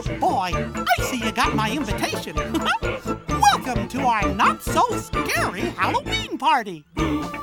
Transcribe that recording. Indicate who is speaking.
Speaker 1: Boy, I see you got my invitation. Welcome to our not-so-scary Halloween party.